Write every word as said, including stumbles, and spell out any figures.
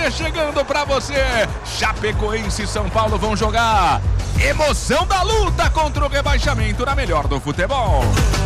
G chegando pra você. Chapecoense e São Paulo vão jogar. Emoção da luta contra o rebaixamento na melhor do futebol.